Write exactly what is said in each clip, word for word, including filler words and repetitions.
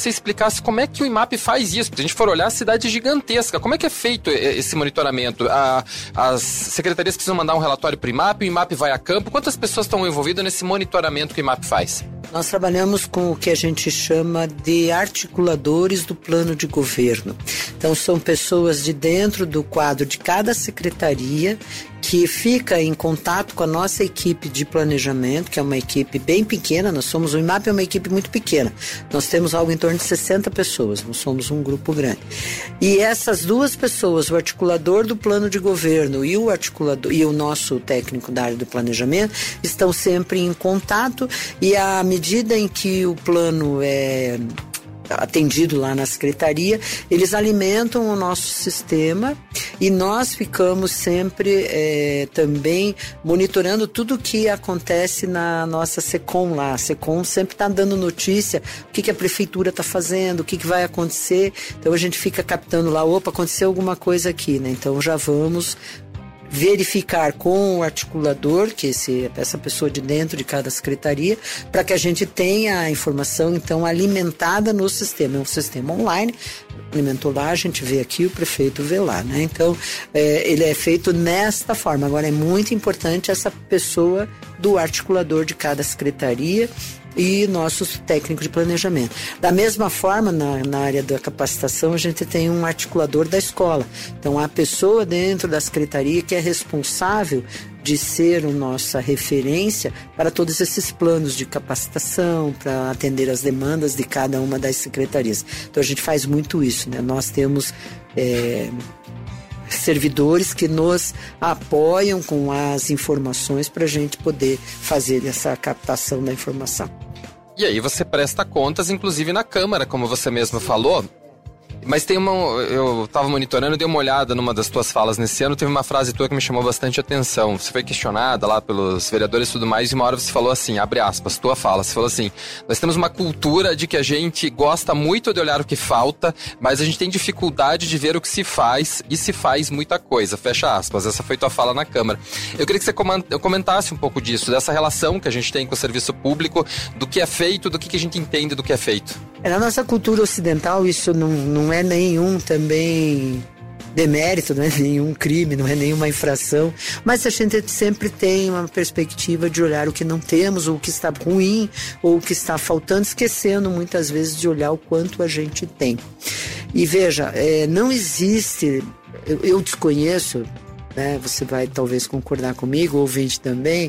você explicasse como é que o IMAP faz isso. Porque se a gente for olhar, a cidade é gigantesca. Como é que é feito esse monitoramento? A, as secretarias precisam mandar um relatório para o IMAP, o IMAP vai a campo. Quantas pessoas estão envolvidas nesse monitoramento que o IMAP faz? Nós trabalhamos com o que a gente chama de articuladores do plano de governo. Então, são pessoas de dentro do quadro de cada secretaria que fica em contato com a nossa equipe de planejamento, que é uma equipe bem pequena. Nós somos, o IMAP é uma equipe muito pequena. Nós temos algo em torno de sessenta pessoas, não somos um grupo grande. E essas duas pessoas, o articulador do plano de governo e o articulador e o nosso técnico da área do planejamento, estão sempre em contato, e à medida em que o plano é atendido lá na secretaria, eles alimentam o nosso sistema, e nós ficamos sempre é, também monitorando tudo o que acontece na nossa SECOM lá. A SECOM sempre está dando notícia, o que, que a prefeitura está fazendo, o que, que vai acontecer. Então a gente fica captando lá, opa, aconteceu alguma coisa aqui, né? Então já vamos verificar com o articulador, que esse, essa pessoa de dentro de cada secretaria, para que a gente tenha a informação, então, alimentada no sistema. É um sistema online, alimentou lá, a gente vê aqui, o prefeito vê lá, né? Então, é, ele é feito nesta forma. Agora, é muito importante essa pessoa do articulador de cada secretaria e nossos técnicos de planejamento. Da mesma forma, na, na área da capacitação, a gente tem um articulador da escola. Então, a pessoa dentro da secretaria que é responsável de ser a nossa referência para todos esses planos de capacitação, para atender as demandas de cada uma das secretarias. Então, a gente faz muito isso, né? Nós temos É, servidores que nos apoiam com as informações para a gente poder fazer essa captação da informação. E aí você presta contas, inclusive na Câmara, como você mesmo falou. Mas tem uma... Eu estava monitorando, dei uma olhada numa das tuas falas nesse ano, teve uma frase tua que me chamou bastante atenção. Você foi questionada lá pelos vereadores e tudo mais, e uma hora você falou assim, abre aspas, tua fala, você falou assim: nós temos uma cultura de que a gente gosta muito de olhar o que falta, mas a gente tem dificuldade de ver o que se faz, e se faz muita coisa, fecha aspas. Essa foi tua fala na Câmara. Eu queria que você comentasse um pouco disso, dessa relação que a gente tem com o serviço público, do que é feito, do que a gente entende do que é feito. Na nossa cultura ocidental, isso não, não é nenhum também demérito, não é nenhum crime, não é nenhuma infração, mas a gente sempre tem uma perspectiva de olhar o que não temos, ou o que está ruim, ou o que está faltando, esquecendo muitas vezes de olhar o quanto a gente tem. E veja, é, não existe, eu, eu desconheço, né, você vai talvez concordar comigo, ouvinte também,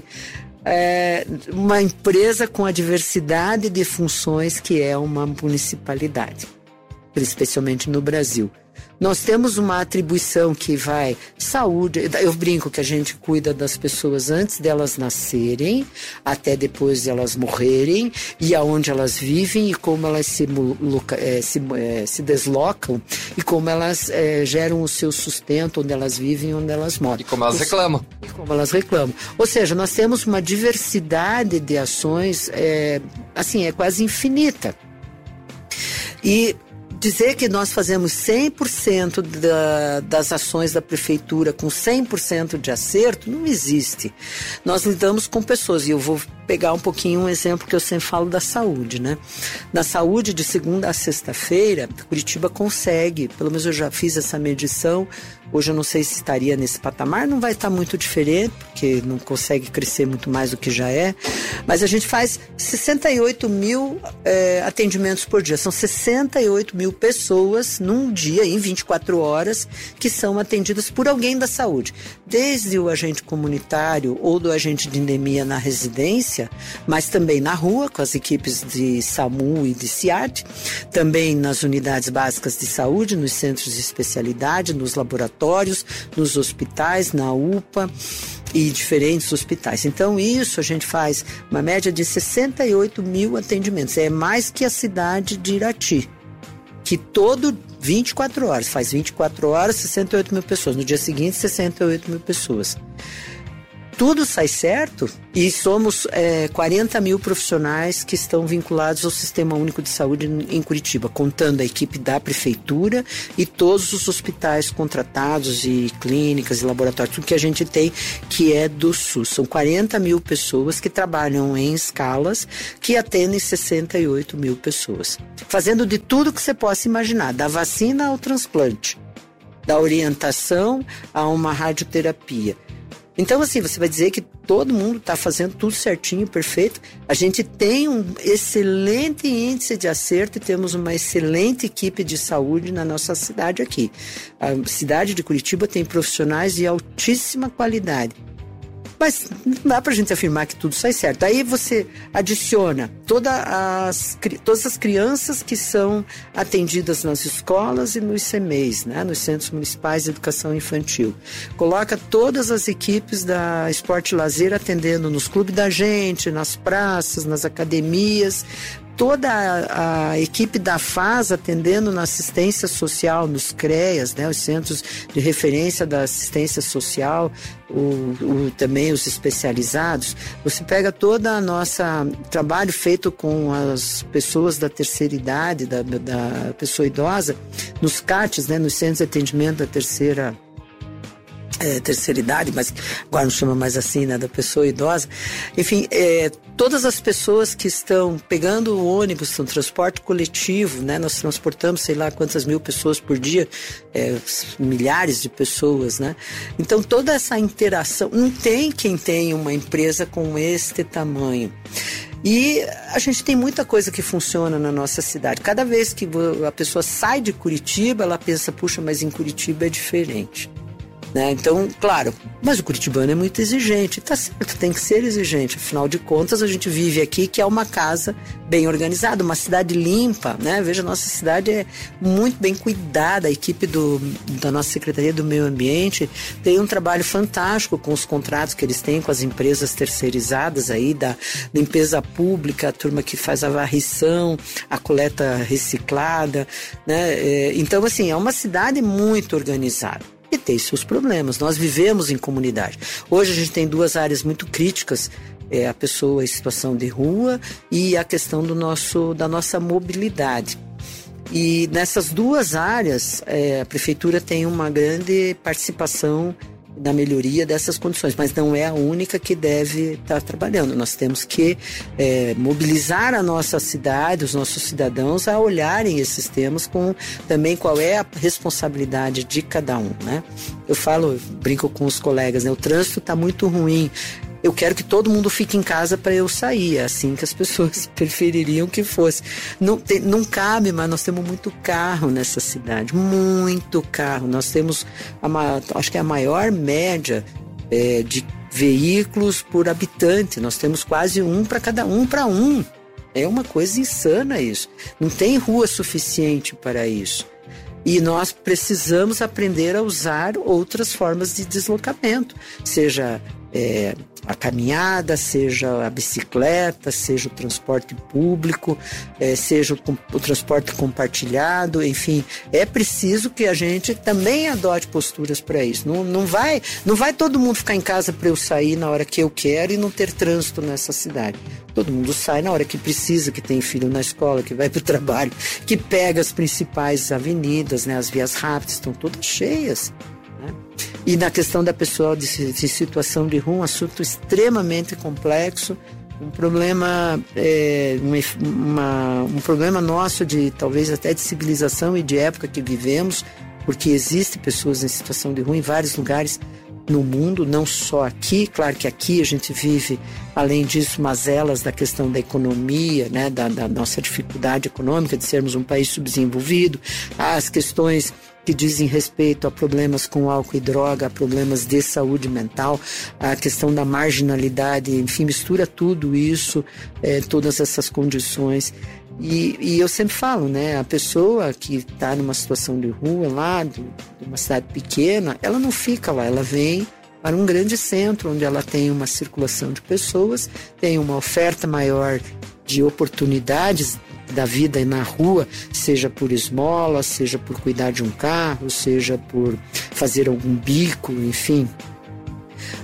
É uma empresa com a diversidade de funções que é uma municipalidade, especialmente no Brasil. Nós temos uma atribuição que vai saúde, eu brinco que a gente cuida das pessoas antes delas nascerem, até depois de elas morrerem, e aonde elas vivem e como elas se, é, se, é, se deslocam, e como elas é, geram o seu sustento, onde elas vivem e onde elas moram. E como elas reclamam. E como elas reclamam. Ou seja, nós temos uma diversidade de ações, é, assim, é quase infinita. E dizer que nós fazemos cem por cento da, das ações da prefeitura com cem por cento de acerto, não existe. Nós lidamos com pessoas, e eu vou pegar um pouquinho um exemplo que eu sempre falo da saúde, né? Na saúde, de segunda a sexta-feira, Curitiba consegue, pelo menos eu já fiz essa medição, hoje eu não sei se estaria nesse patamar, não vai estar muito diferente, porque não consegue crescer muito mais do que já é, mas a gente faz sessenta e oito mil é, atendimentos por dia, são sessenta e oito mil pessoas num dia, em vinte e quatro horas, que são atendidas por alguém da saúde, desde o agente comunitário ou do agente de endemia na residência, mas também na rua, com as equipes de SAMU e de CIART, também nas unidades básicas de saúde, nos centros de especialidade, nos laboratórios, nos hospitais, na U P A e diferentes hospitais. Então, isso a gente faz uma média de sessenta e oito mil atendimentos. É mais que a cidade de Irati, que todo vinte e quatro horas, faz vinte e quatro horas, sessenta e oito mil pessoas. No dia seguinte, sessenta e oito mil pessoas. tudo sai certo, e somos é, quarenta mil profissionais que estão vinculados ao Sistema Único de Saúde em Curitiba, contando a equipe da Prefeitura e todos os hospitais contratados e clínicas e laboratórios, tudo que a gente tem que é do SUS. São quarenta mil pessoas que trabalham em escalas que atendem sessenta e oito mil pessoas, fazendo de tudo que você possa imaginar, da vacina ao transplante, da orientação a uma radioterapia. Então, assim, você vai dizer que todo mundo está fazendo tudo certinho, perfeito. A gente tem um excelente índice de acerto e temos uma excelente equipe de saúde na nossa cidade aqui. A cidade de Curitiba tem profissionais de altíssima qualidade. Mas não dá para a gente afirmar que tudo sai certo. Aí você adiciona toda as, todas as crianças que são atendidas nas escolas e nos C M E Is, né, nos Centros Municipais de Educação Infantil. Coloca todas as equipes da Esporte e Lazer atendendo nos clubes da gente, nas praças, nas academias. Toda a, a equipe da F A S atendendo na assistência social, nos CREAS, né, os Centros de Referência da Assistência Social, o, o, também os especializados. Você pega todo o nosso trabalho feito com as pessoas da terceira idade, da, da pessoa idosa, nos C A Ts, né, nos Centros de Atendimento da Terceira É, terceira idade, mas agora não chama mais assim, né, da pessoa idosa. Enfim, é, todas as pessoas que estão pegando o ônibus no transporte coletivo, né, nós transportamos sei lá quantas mil pessoas por dia, é, milhares de pessoas, né? Então toda essa interação, não tem quem tenha uma empresa com este tamanho. E a gente tem muita coisa que funciona na nossa cidade. Cada vez que a pessoa sai de Curitiba, ela pensa, puxa, mas em Curitiba é diferente. Né? Então, claro, mas o curitibano é muito exigente, tá certo, tem que ser exigente, afinal de contas a gente vive aqui que é uma casa bem organizada, uma cidade limpa, né? Veja, a nossa cidade é muito bem cuidada, a equipe do, da nossa Secretaria do Meio Ambiente tem um trabalho fantástico com os contratos que eles têm com as empresas terceirizadas aí, da limpeza pública, a turma que faz a varrição, a coleta reciclada, né? Então, assim, é uma cidade muito organizada. E tem seus problemas. Nós vivemos em comunidade. Hoje a gente tem duas áreas muito críticas, é a pessoa em situação de rua e a questão do nosso, da nossa mobilidade. E nessas duas áreas, é, a Prefeitura tem uma grande participação na melhoria dessas condições, mas não é a única que deve estar trabalhando. Nós temos que é, mobilizar a nossa cidade, os nossos cidadãos a olharem esses temas com também qual é a responsabilidade de cada um, né? Eu falo, brinco com os colegas, né? O trânsito está muito ruim. Eu quero que todo mundo fique em casa para eu sair. É assim que as pessoas prefeririam que fosse. Não, tem, não cabe, mas nós temos muito carro nessa cidade. Muito carro. Nós temos, a, acho que é a maior média é, de veículos por habitante. Nós temos quase um para cada um para um. É uma coisa insana isso. Não tem rua suficiente para isso. E nós precisamos aprender a usar outras formas de deslocamento. Seja É, a caminhada, seja a bicicleta, seja o transporte público, é, seja o, o transporte compartilhado, enfim, é preciso que a gente também adote posturas para isso. Não, não, vai, não vai todo mundo ficar em casa para eu sair na hora que eu quero e não ter trânsito nessa cidade. Todo mundo sai na hora que precisa, que tem filho na escola, que vai para o trabalho, que pega as principais avenidas, né, as vias rápidas estão todas cheias. E na questão da pessoa de, de situação de rua, um assunto extremamente complexo, um problema, é, uma, um problema nosso de talvez até de civilização e de época que vivemos, porque existem pessoas em situação de rua em vários lugares no mundo, não só aqui. Claro que aqui a gente vive, além disso, mazelas da questão da economia, né, da, da nossa dificuldade econômica de sermos um país subdesenvolvido, as questões que dizem respeito a problemas com álcool e droga, a problemas de saúde mental, a questão da marginalidade, enfim, mistura tudo isso, é, todas essas condições. E, e eu sempre falo, né, a pessoa que está numa situação de rua lá, de, de uma cidade pequena, ela não fica lá, ela vem para um grande centro, onde ela tem uma circulação de pessoas, tem uma oferta maior de oportunidades da vida na rua, seja por esmola, seja por cuidar de um carro, seja por fazer algum bico, enfim.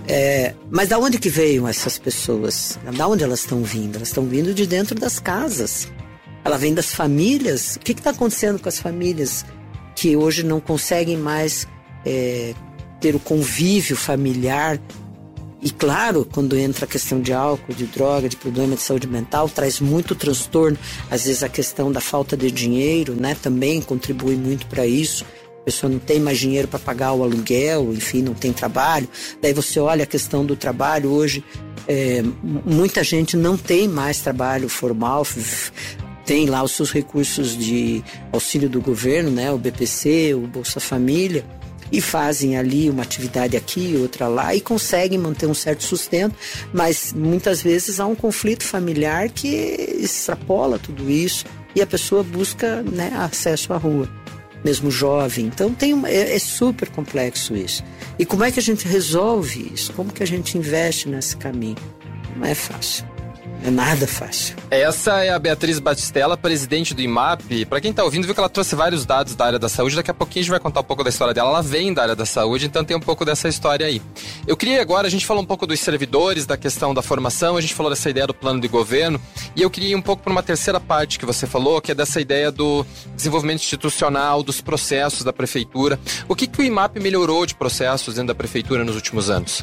É, mas da onde que veio essas pessoas? Da onde elas estão vindo? Elas estão vindo de dentro das casas. Ela vem das famílias. O que está acontecendo com as famílias que hoje não conseguem mais é, ter o convívio familiar? E claro, quando entra a questão de álcool, de droga, de problema de saúde mental, traz muito transtorno. Às vezes a questão da falta de dinheiro, né, também contribui muito para isso. A pessoa não tem mais dinheiro para pagar o aluguel, enfim, não tem trabalho. Daí você olha a questão do trabalho. Hoje, é, muita gente não tem mais trabalho formal, tem lá os seus recursos de auxílio do governo, né, o B P C, o Bolsa Família, e fazem ali uma atividade aqui, outra lá, e conseguem manter um certo sustento, mas muitas vezes há um conflito familiar que extrapola tudo isso e a pessoa busca, né, acesso à rua, mesmo jovem. Então tem uma, é, é super complexo isso. E como é que a gente resolve isso? Como que a gente investe nesse caminho? Não é fácil. É nada fácil. Essa é a Beatriz Batistella, presidente do I M A P. Para quem está ouvindo, viu que ela trouxe vários dados da área da saúde. Daqui a pouquinho a gente vai contar um pouco da história dela. Ela vem da área da saúde, então tem um pouco dessa história aí. Eu queria agora, a gente falou um pouco dos servidores, da questão da formação, a gente falou dessa ideia do plano de governo, e eu queria ir um pouco para uma terceira parte que você falou, que é dessa ideia do desenvolvimento institucional, dos processos da prefeitura. O que, que o I M A P melhorou de processos dentro da prefeitura nos últimos anos?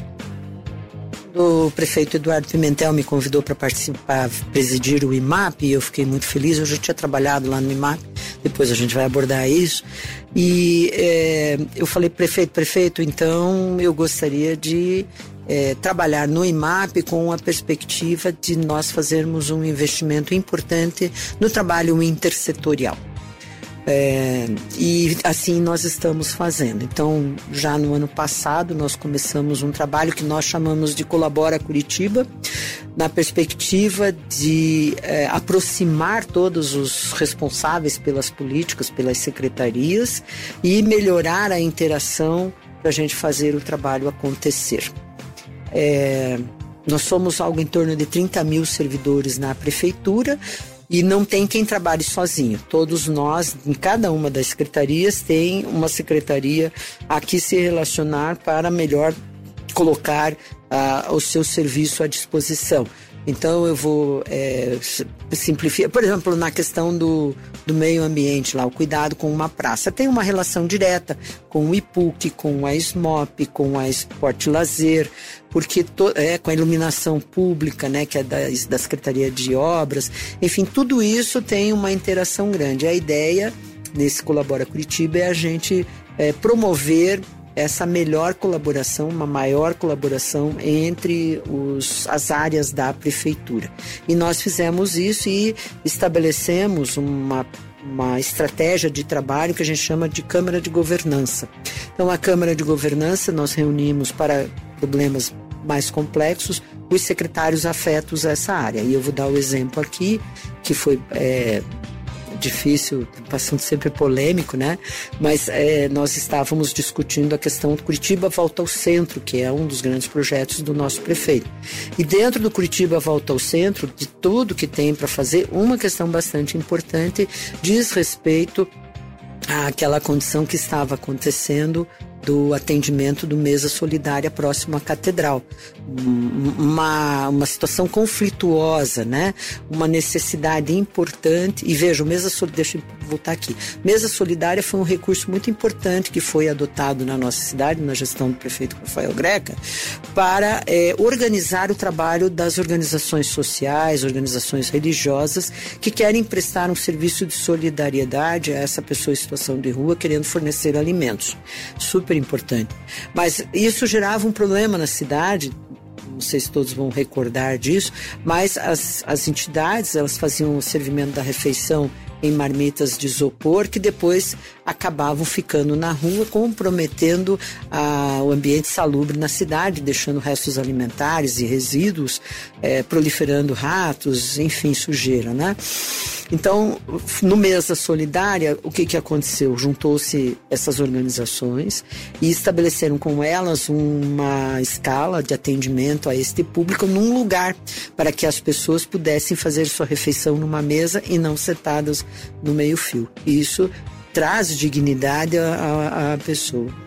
O prefeito Eduardo Pimentel me convidou para participar, presidir o I M A P, e eu fiquei muito feliz. Eu já tinha trabalhado lá no I M A P, depois a gente vai abordar isso. E é, eu falei, prefeito, prefeito, então eu gostaria de é, trabalhar no I M A P com a perspectiva de nós fazermos um investimento importante no trabalho intersetorial. É, e assim nós estamos fazendo. Então, já no ano passado, nós começamos um trabalho que nós chamamos de Colabora Curitiba, na perspectiva de é, aproximar todos os responsáveis pelas políticas, pelas secretarias, e melhorar a interação para a gente fazer o trabalho acontecer. É, nós somos algo em torno de trinta mil servidores na prefeitura, e não tem quem trabalhe sozinho. Todos nós, em cada uma das secretarias, tem uma secretaria a que se relacionar para melhor colocar uh, o seu serviço à disposição. Então eu vou é, simplificar, por exemplo, na questão do, do meio ambiente, lá, o cuidado com uma praça. Tem uma relação direta com o I P U C, com a SMOP, com a Esporte Lazer, porque to, é, com a iluminação pública, né, que é da, da Secretaria de Obras. Enfim, tudo isso tem uma interação grande. A ideia nesse Colabora Curitiba é a gente é, promover essa melhor colaboração, uma maior colaboração entre os, as áreas da prefeitura. E nós fizemos isso e estabelecemos uma, uma estratégia de trabalho que a gente chama de Câmara de Governança. Então, a Câmara de Governança nós reunimos para problemas mais complexos os secretários afetos a essa área. E eu vou dar o exemplo aqui, que foi... É, difícil, bastante sempre polêmico, né? Mas é, nós estávamos discutindo a questão do Curitiba Volta ao Centro, que é um dos grandes projetos do nosso prefeito. E dentro do Curitiba Volta ao Centro, de tudo que tem para fazer, uma questão bastante importante diz respeito àquela condição que estava acontecendo do atendimento do Mesa Solidária próximo à Catedral. Uma, uma situação conflituosa, né? Uma necessidade importante. E veja, o Mesa Solidária, deixa eu voltar aqui. Mesa Solidária foi um recurso muito importante que foi adotado na nossa cidade, na gestão do prefeito Rafael Greca, para é, organizar o trabalho das organizações sociais, organizações religiosas, que querem prestar um serviço de solidariedade a essa pessoa em situação de rua, querendo fornecer alimentos. Super importante. Mas isso gerava um problema na cidade, não sei se todos vão recordar disso, mas as, as entidades, elas faziam o servimento da refeição em marmitas de isopor, que depois acabavam ficando na rua, comprometendo ah, o ambiente salubre na cidade, deixando restos alimentares e resíduos, eh, proliferando ratos, enfim, sujeira, né? Então, no Mesa Solidária, o que, que aconteceu? Juntou-se essas organizações e estabeleceram com elas uma escala de atendimento a este público num lugar para que as pessoas pudessem fazer sua refeição numa mesa e não sentadas no meio-fio. Isso traz dignidade à, à pessoa.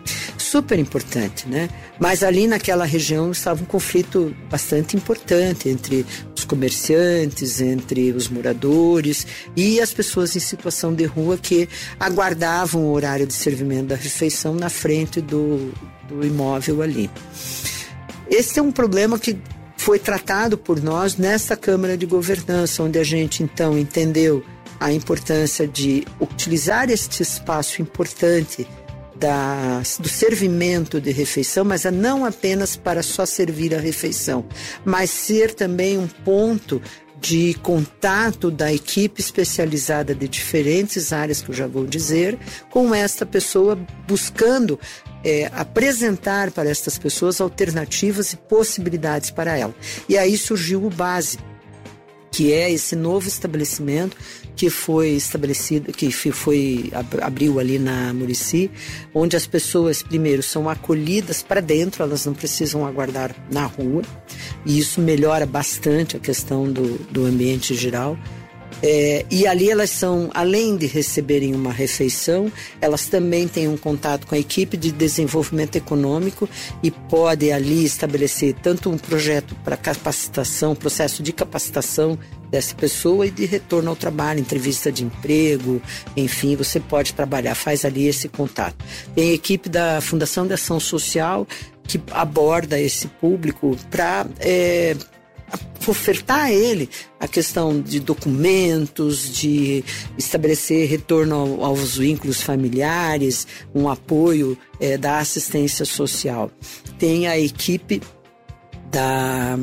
super importante, né? Mas ali naquela região estava um conflito bastante importante entre os comerciantes, entre os moradores e as pessoas em situação de rua que aguardavam o horário de servimento da refeição na frente do, do imóvel ali. Esse é um problema que foi tratado por nós nessa Câmara de Governança, onde a gente então entendeu a importância de utilizar este espaço importante da, do servimento de refeição, mas não apenas para só servir a refeição, mas ser também um ponto de contato da equipe especializada de diferentes áreas, que eu já vou dizer, com esta pessoa, buscando é, apresentar para estas pessoas alternativas e possibilidades para ela. E aí surgiu o Base, que é esse novo estabelecimento que foi estabelecido, que foi, abriu ali na Murici, onde as pessoas, primeiro, são acolhidas para dentro, elas não precisam aguardar na rua, e isso melhora bastante a questão do, do ambiente geral. É, e ali elas são, além de receberem uma refeição, elas também têm um contato com a equipe de desenvolvimento econômico e podem ali estabelecer tanto um projeto para capacitação, processo de capacitação dessa pessoa e de retorno ao trabalho, entrevista de emprego, enfim, você pode trabalhar, faz ali esse contato. Tem a equipe da Fundação de Ação Social que aborda esse público para é, ofertar a ele a questão de documentos, de estabelecer retorno ao, aos vínculos familiares, um apoio é, da assistência social. Tem a equipe da...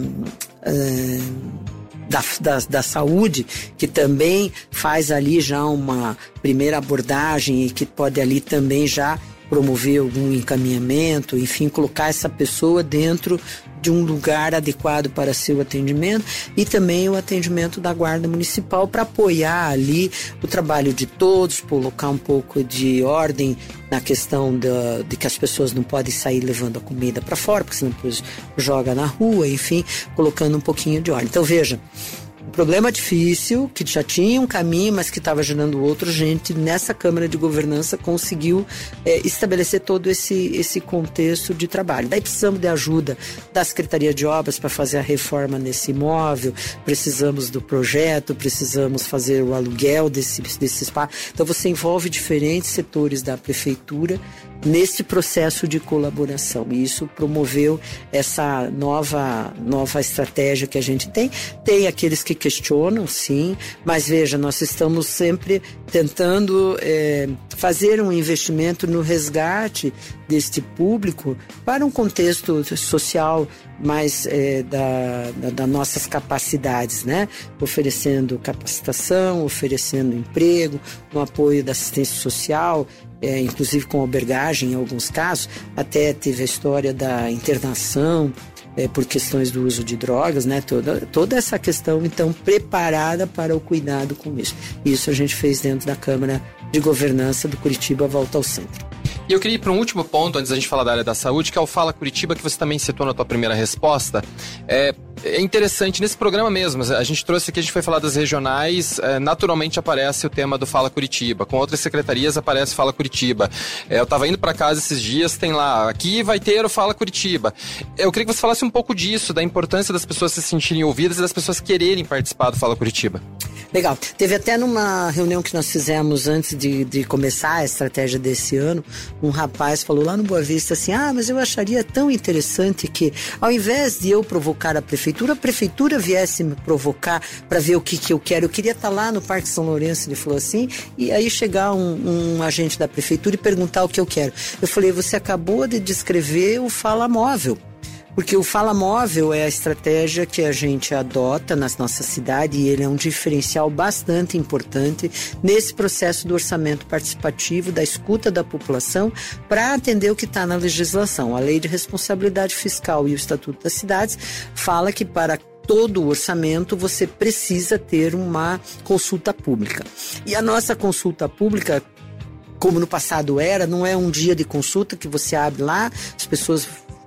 Uh, Da, da, da saúde, que também faz ali já uma primeira abordagem e que pode ali também já promover algum encaminhamento, enfim, colocar essa pessoa dentro de um lugar adequado para seu atendimento, e também o atendimento da Guarda Municipal para apoiar ali o trabalho de todos, colocar um pouco de ordem na questão da, de que as pessoas não podem sair levando a comida para fora, porque senão depois joga na rua, enfim, colocando um pouquinho de ordem. Então veja, um problema difícil, que já tinha um caminho, mas que estava gerando outro. A gente, nessa Câmara de Governança, conseguiu é, estabelecer todo esse, esse contexto de trabalho. Daí precisamos de ajuda da Secretaria de Obras para fazer a reforma nesse imóvel, precisamos do projeto, precisamos fazer o aluguel desse, desse espaço. Então você envolve diferentes setores da Prefeitura nesse processo de colaboração, e isso promoveu essa nova, nova estratégia que a gente tem. Tem aqueles que questionam, sim, mas veja, nós estamos sempre tentando é, fazer um investimento no resgate deste público para um contexto social mais é, da, da, das nossas capacidades, né? Oferecendo capacitação, oferecendo emprego, no apoio da assistência social, É, inclusive com albergagem em alguns casos. Até teve a história da internação é, por questões do uso de drogas, né? Toda, toda essa questão, então, preparada para o cuidado com isso. Isso a gente fez dentro da Câmara de Governança do Curitiba Volta ao Centro. E eu queria ir para um último ponto, antes da gente falar da área da saúde, que é o Fala Curitiba, que você também citou na tua primeira resposta. É, é interessante, nesse programa mesmo, a gente trouxe aqui, a gente foi falar das regionais, é, naturalmente aparece o tema do Fala Curitiba, com outras secretarias aparece Fala Curitiba. É, eu estava indo para casa esses dias, tem lá, aqui vai ter o Fala Curitiba. Eu queria que você falasse um pouco disso, da importância das pessoas se sentirem ouvidas e das pessoas quererem participar do Fala Curitiba. Legal. Teve até numa reunião que nós fizemos antes de, de começar a estratégia desse ano, um rapaz falou lá no Boa Vista assim, ah, mas eu acharia tão interessante que ao invés de eu provocar a prefeitura, a prefeitura viesse me provocar para ver o que, que eu quero. Eu queria estar lá no Parque São Lourenço, ele falou assim, e aí chegar um, um agente da prefeitura e perguntar o que eu quero. Eu falei, você acabou de descrever o Fala Móvel. Porque o Fala Móvel é a estratégia que a gente adota na nossa cidade, e ele é um diferencial bastante importante nesse processo do orçamento participativo, da escuta da população, para atender o que está na legislação. A Lei de Responsabilidade Fiscal e o Estatuto das Cidades fala que para todo o orçamento você precisa ter uma consulta pública. E a nossa consulta pública, como no passado era, não é um dia de consulta que você abre lá, as pessoas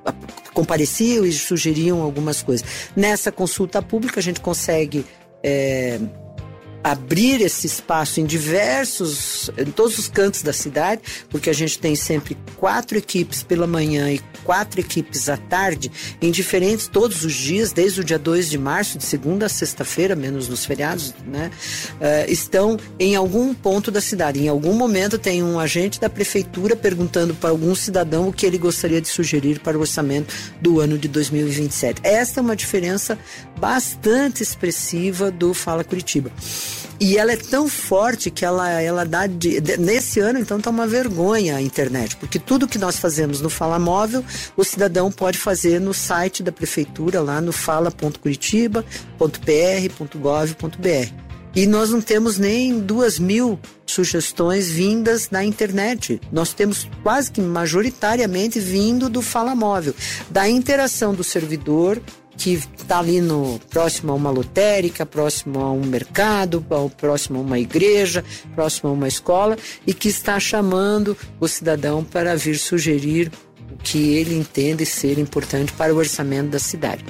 compareciam e sugeriam algumas coisas. Nessa consulta pública a gente consegue é, abrir esse espaço em diversos, em todos os cantos da cidade, porque a gente tem sempre quatro equipes pela manhã e quatro equipes à tarde, em diferentes, todos os dias, desde o dia dois de março, de segunda a sexta-feira, menos nos feriados, né? Uh, estão em algum ponto da cidade. Em algum momento tem um agente da prefeitura perguntando para algum cidadão o que ele gostaria de sugerir para o orçamento do ano de dois mil e vinte e sete. Esta é uma diferença bastante expressiva do Fala Curitiba. E ela é tão forte que ela, ela dá... De, de, nesse ano, então, está uma vergonha a internet, porque tudo que nós fazemos no Fala Móvel, o cidadão pode fazer no site da prefeitura, lá no fala ponto curitiba ponto p r ponto gov ponto b r. E nós não temos nem duas mil sugestões vindas da internet. Nós temos quase que majoritariamente vindo do Fala Móvel, da interação do servidor, que está ali no, próximo a uma lotérica, próximo a um mercado, próximo a uma igreja, próximo a uma escola, e que está chamando o cidadão para vir sugerir o que ele entende ser importante para o orçamento da cidade.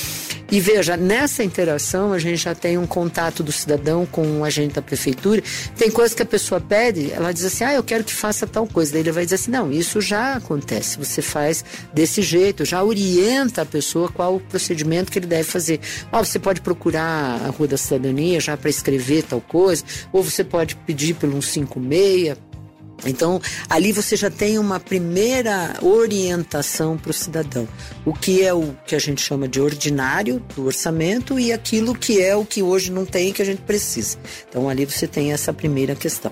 E veja, nessa interação a gente já tem um contato do cidadão com um agente da prefeitura. Tem coisas que a pessoa pede, ela diz assim, ah, eu quero que faça tal coisa. Daí ele vai dizer assim, não, isso já acontece, você faz desse jeito, já orienta a pessoa qual o procedimento que ele deve fazer. Ó, você pode procurar a Rua da Cidadania já para escrever tal coisa, ou você pode pedir pelo um cinco seis. Então, ali você já tem uma primeira orientação para o cidadão. O que é o que a gente chama de ordinário do orçamento e aquilo que é o que hoje não tem e que a gente precisa. Então, ali você tem essa primeira questão.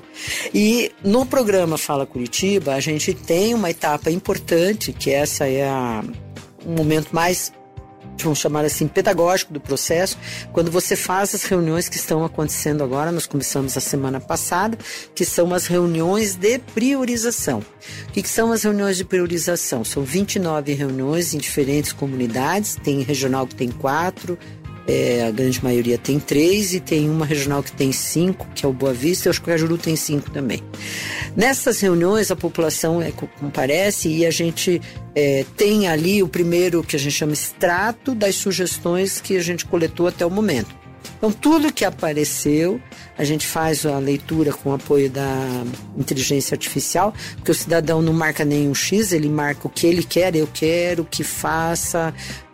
E no programa Fala Curitiba, a gente tem uma etapa importante, que essa é a, um momento mais, vamos chamar assim, pedagógico do processo, quando você faz as reuniões que estão acontecendo agora, nós começamos a semana passada, que são as reuniões de priorização. O que, que são as reuniões de priorização? São vinte e nove reuniões em diferentes comunidades, tem regional que tem quatro, é, a grande maioria tem três, e tem uma regional que tem cinco, que é o Boa Vista, e eu acho que o Cajuru tem cinco também. Nessas reuniões, a população é, comparece e a gente é, tem ali o primeiro, que a gente chama extrato das sugestões que a gente coletou até o momento. Então, tudo que apareceu, a gente faz a leitura com o apoio da inteligência artificial, porque o cidadão não marca nenhum X, ele marca o que ele quer, eu quero que faça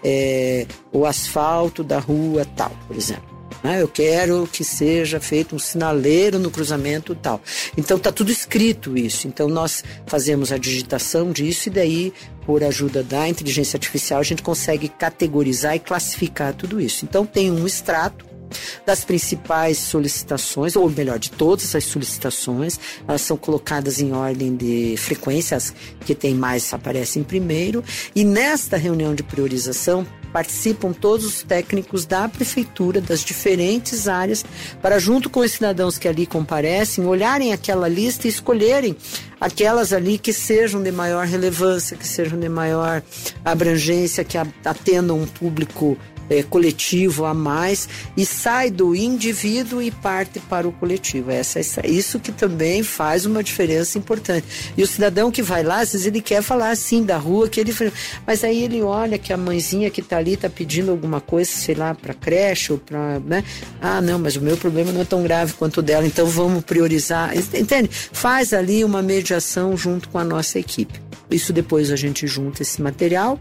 é, o asfalto da rua tal, por exemplo. Eu quero que seja feito um sinaleiro no cruzamento tal. Então está tudo escrito isso. Então nós fazemos a digitação disso e daí, por ajuda da inteligência artificial, a gente consegue categorizar e classificar tudo isso. Então tem um extrato das principais solicitações, ou melhor, de todas as solicitações. Elas são colocadas em ordem de frequências, que tem mais aparecem primeiro, e nesta reunião de priorização participam todos os técnicos da prefeitura, das diferentes áreas, para, junto com os cidadãos que ali comparecem, olharem aquela lista e escolherem aquelas ali que sejam de maior relevância, que sejam de maior abrangência, que atendam um público É, coletivo a mais, e sai do indivíduo e parte para o coletivo. Essa, essa, isso que também faz uma diferença importante. E o cidadão que vai lá, às vezes ele quer falar assim da rua, que ele, mas aí ele olha que a mãezinha que está ali está pedindo alguma coisa, sei lá, para creche ou para, né? Ah, não, mas o meu problema não é tão grave quanto o dela, então vamos priorizar. Entende? Faz ali uma mediação junto com a nossa equipe. Isso depois a gente junta esse material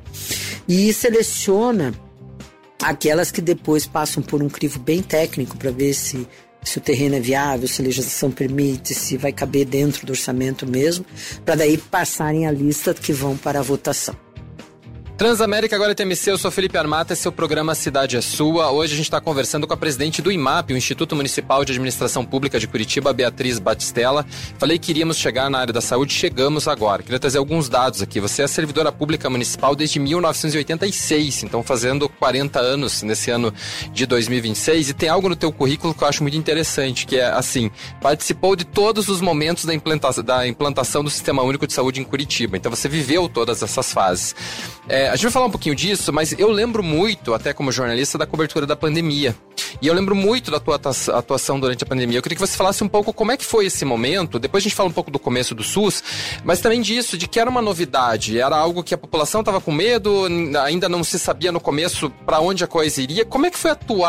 e seleciona aquelas que depois passam por um crivo bem técnico para ver se, se o terreno é viável, se a legislação permite, se vai caber dentro do orçamento mesmo, para daí passarem a lista que vão para a votação. Transamérica agora T M C, eu sou Felipe Armata, esse é o programa Cidade é Sua. Hoje a gente está conversando com a presidente do IMAP, o Instituto Municipal de Administração Pública de Curitiba, Beatriz Batistella. Falei que iríamos chegar na área da saúde, chegamos agora. Queria trazer alguns dados aqui. Você é servidora pública municipal desde mil novecentos e oitenta e seis, então fazendo quarenta anos nesse ano de dois mil e vinte e seis, e tem algo no teu currículo que eu acho muito interessante, que é assim, participou de todos os momentos da implantação, da implantação do Sistema Único de Saúde em Curitiba, então você viveu todas essas fases. É, a gente vai falar um pouquinho disso, mas eu lembro muito, até como jornalista, da cobertura da pandemia. E eu lembro muito da tua atuação durante a pandemia. Eu queria que você falasse um pouco como é que foi esse momento. Depois a gente fala um pouco do começo do SUS, mas também disso, de que era uma novidade. Era algo que a população estava com medo, ainda não se sabia no começo para onde a coisa iria. Como é que foi atuar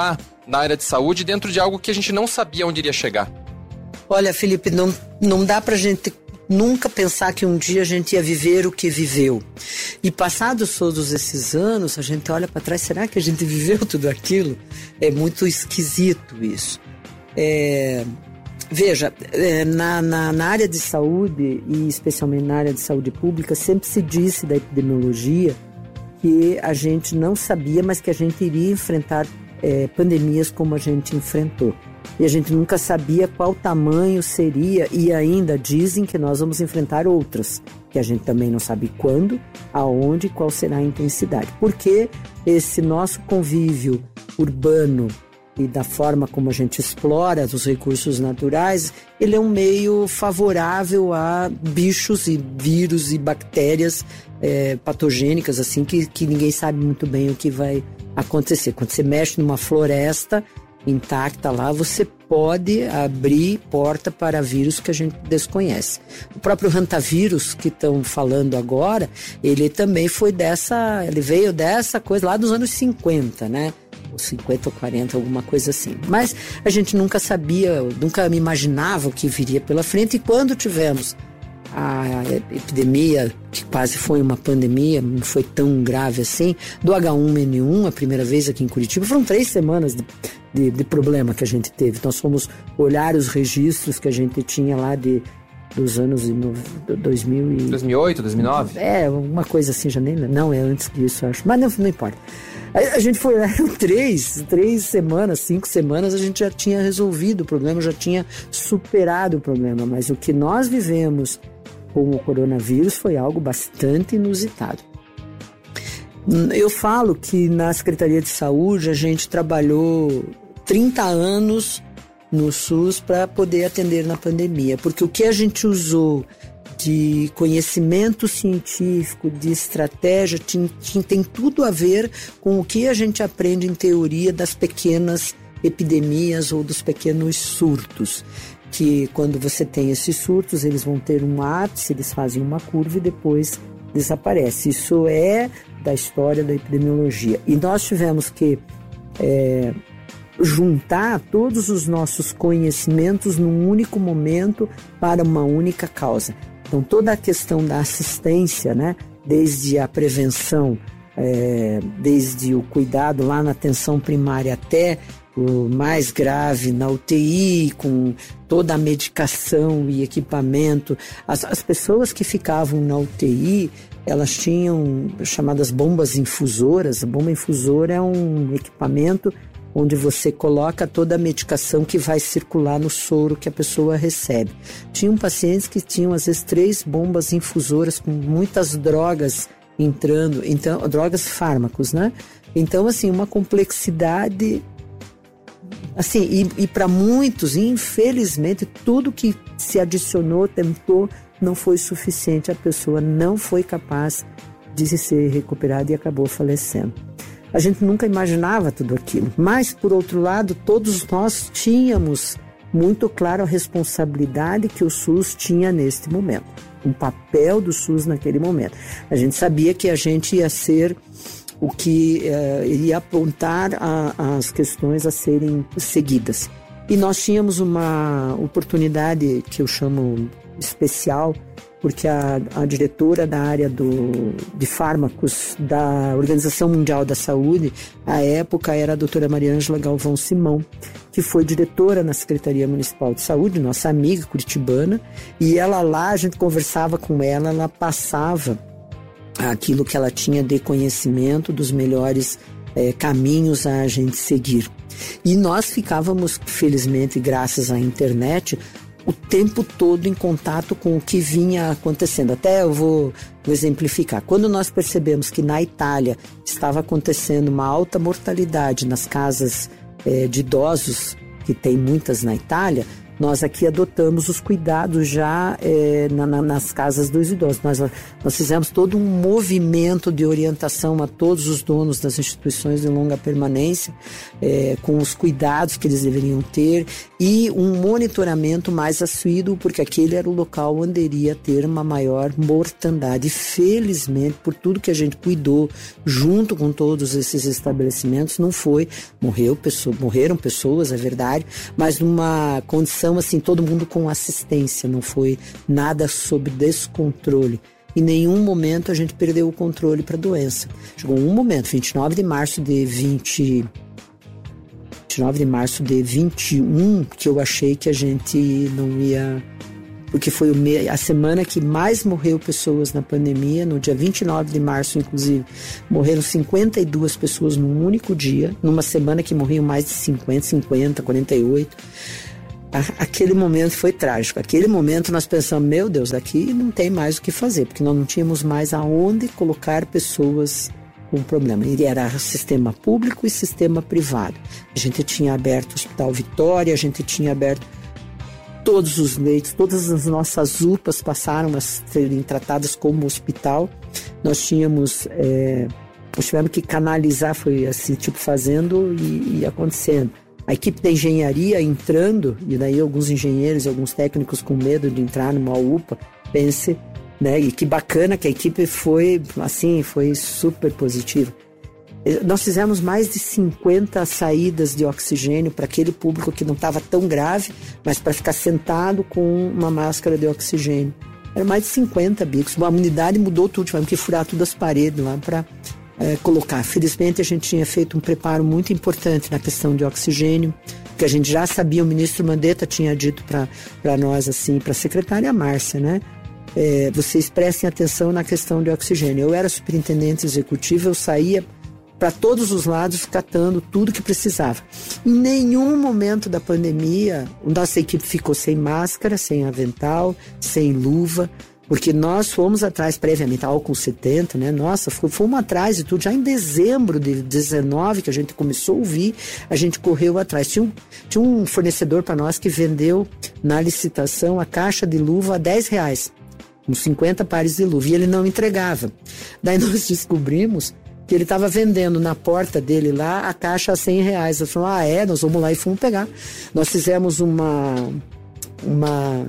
na área de saúde dentro de algo que a gente não sabia onde iria chegar? Olha, Felipe, não, não dá pra gente nunca pensar que um dia a gente ia viver o que viveu. E passados todos esses anos, a gente olha para trás, será que a gente viveu tudo aquilo? É muito esquisito isso. É, veja, é, na, na, na área de saúde, e especialmente na área de saúde pública, sempre se disse da epidemiologia que a gente não sabia, mas que a gente iria enfrentar é, pandemias como a gente enfrentou. E a gente nunca sabia qual tamanho seria, e ainda dizem que nós vamos enfrentar outras, que a gente também não sabe quando, aonde e qual será a intensidade. Porque esse nosso convívio urbano e da forma como a gente explora os recursos naturais, ele é um meio favorável a bichos e vírus e bactérias é, patogênicas, assim, que, que ninguém sabe muito bem o que vai acontecer. Quando você mexe numa floresta intacta lá, você pode abrir porta para vírus que a gente desconhece. O próprio hantavírus que estão falando agora, ele também foi dessa, ele veio dessa coisa lá dos anos cinquenta, né? Ou cinquenta ou quarenta, alguma coisa assim. Mas a gente nunca sabia, nunca me imaginava o que viria pela frente, e quando tivemos a epidemia, que quase foi uma pandemia, não foi tão grave assim, do agá um ene um, a primeira vez aqui em Curitiba, foram três semanas de, de, de problema que a gente teve. Nós fomos olhar os registros que a gente tinha lá de, dos anos de dois mil e... dois mil e oito, dois mil e nove? É, uma coisa assim, já nem... Não, é antes disso, acho. Mas não, não importa. A, a gente foi lá, três, três semanas, cinco semanas, a gente já tinha resolvido o problema, já tinha superado o problema. Mas o que nós vivemos com o coronavírus foi algo bastante inusitado. Eu falo que na Secretaria de Saúde a gente trabalhou trinta anos no SUS para poder atender na pandemia, porque o que a gente usou de conhecimento científico, de estratégia, tem, tem tudo a ver com o que a gente aprende em teoria das pequenas epidemias ou dos pequenos surtos, que quando você tem esses surtos, eles vão ter um ápice, eles fazem uma curva e depois desaparece. Isso é da história da epidemiologia. E nós tivemos que é, juntar todos os nossos conhecimentos num único momento para uma única causa. Então, toda a questão da assistência, né, desde a prevenção, é, desde o cuidado lá na atenção primária até o mais grave na U T I, com toda a medicação e equipamento. As, as pessoas que ficavam na U T I, elas tinham chamadas bombas infusoras. A bomba infusora é um equipamento onde você coloca toda a medicação que vai circular no soro que a pessoa recebe. Tinham pacientes que tinham, às vezes, três bombas infusoras com muitas drogas entrando, então, drogas fármacos, né? Então, assim, uma complexidade... Assim, e, e para muitos, infelizmente, tudo que se adicionou, tentou, não foi suficiente. A pessoa não foi capaz de ser recuperada e acabou falecendo. A gente nunca imaginava tudo aquilo. Mas, por outro lado, todos nós tínhamos muito claro a responsabilidade que o SUS tinha neste momento. O papel do SUS naquele momento. A gente sabia que a gente ia ser o que uh, iria apontar a, as questões a serem seguidas. E nós tínhamos uma oportunidade que eu chamo especial, porque a, a diretora da área do, de fármacos da Organização Mundial da Saúde, à época, era a doutora Mariângela Galvão Simão, que foi diretora na Secretaria Municipal de Saúde, nossa amiga curitibana, e ela lá, a gente conversava com ela, ela passava aquilo que ela tinha de conhecimento dos melhores é, caminhos a gente seguir. E nós ficávamos, felizmente, graças à internet, o tempo todo em contato com o que vinha acontecendo. Até eu vou, vou exemplificar. Quando nós percebemos que na Itália estava acontecendo uma alta mortalidade nas casas é, de idosos, que tem muitas na Itália, nós aqui adotamos os cuidados já é, na, na, nas casas dos idosos. Nós, nós fizemos todo um movimento de orientação a todos os donos das instituições de longa permanência, é, com os cuidados que eles deveriam ter e um monitoramento mais assíduo, porque aquele era o local onde iria ter uma maior mortandade. Felizmente, por tudo que a gente cuidou, junto com todos esses estabelecimentos, não foi, morreu pessoa, morreram pessoas, é verdade, mas numa condição assim, todo mundo com assistência, não foi nada sob descontrole. Em nenhum momento a gente perdeu o controle para a doença. Chegou um momento, vinte e nove de março de vinte, vinte e nove de março de vinte e um, que eu achei que a gente não ia... Porque foi o me... a semana que mais morreu pessoas na pandemia, no dia vinte e nove de março, inclusive, morreram cinquenta e duas pessoas num único dia, numa semana que morriam mais de cinquenta, cinquenta, quarenta e oito. Aquele momento foi trágico. Aquele momento nós pensamos, meu Deus, daqui não tem mais o que fazer, porque nós não tínhamos mais aonde colocar pessoas com problema. E era sistema público e sistema privado. A gente tinha aberto o Hospital Vitória, a gente tinha aberto todos os leitos, todas as nossas U P As passaram a serem tratadas como hospital. Nós tínhamos, é, nós tivemos que canalizar, foi assim, tipo fazendo e, e acontecendo. A equipe da engenharia entrando, e daí alguns engenheiros e alguns técnicos com medo de entrar numa U P A, pense, né? E que bacana que a equipe foi, assim, foi super positiva. Nós fizemos mais de cinquenta saídas de oxigênio para aquele público que não estava tão grave, mas para ficar sentado com uma máscara de oxigênio. Era mais de cinquenta bicos. A unidade mudou tudo, tivemos que furar todas as paredes lá para é, colocar. Felizmente a gente tinha feito um preparo muito importante na questão de oxigênio, que a gente já sabia, o ministro Mandetta tinha dito para nós, assim, para a secretária Márcia, né? É, vocês prestem atenção na questão de oxigênio. Eu era superintendente executivo, eu saía para todos os lados, catando tudo que precisava. Em nenhum momento da pandemia, nossa equipe ficou sem máscara, sem avental, sem luva, porque nós fomos atrás previamente, álcool setenta, né? Nossa, fomos atrás de tudo. Já em dezembro de dezenove, que a gente começou a ouvir, a gente correu atrás. Tinha um, tinha um fornecedor para nós que vendeu na licitação a caixa de luva a dez reais, com cinquenta pares de luva, e ele não entregava. Daí nós descobrimos que ele estava vendendo na porta dele lá a caixa a cem reais. Eu falei, ah, é? Nós vamos lá e fomos pegar. Nós fizemos uma, uma,